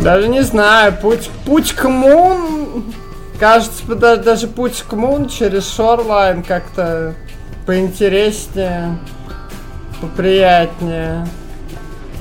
Даже не знаю, путь к Мун... Кажется, даже путь к Мун через Шорлайн как-то поинтереснее, поприятнее.